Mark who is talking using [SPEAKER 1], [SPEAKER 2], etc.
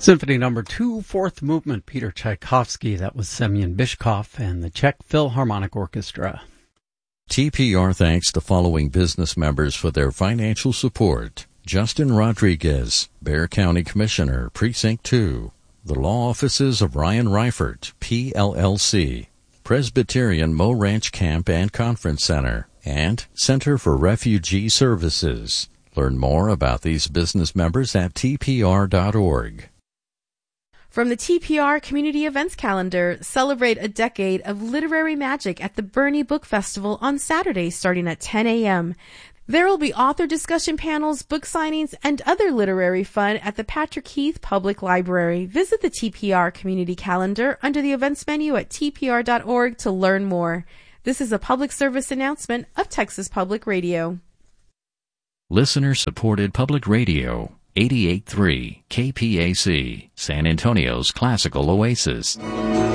[SPEAKER 1] Symphony Number 2, Fourth Movement, Peter Tchaikovsky. That was Semyon Bishkov and the Czech Philharmonic Orchestra.
[SPEAKER 2] TPR thanks the following business members for their financial support. Justin Rodriguez, Bexar County Commissioner, Precinct 2. The law offices of Ryan Reifert, PLLC. Presbyterian Mo Ranch Camp and Conference Center. And Center for Refugee Services. Learn more about these business members at tpr.org.
[SPEAKER 3] From the TPR Community Events Calendar, celebrate a decade of literary magic at the Bernie Book Festival on Saturday starting at 10 a.m. There will be author discussion panels, book signings, and other literary fun at the Patrick Heath Public Library. Visit the TPR Community Calendar under the events menu at tpr.org to learn more. This is a public service announcement of Texas Public Radio.
[SPEAKER 4] Listener-supported public radio. 88.3 KPAC, San Antonio's classical oasis.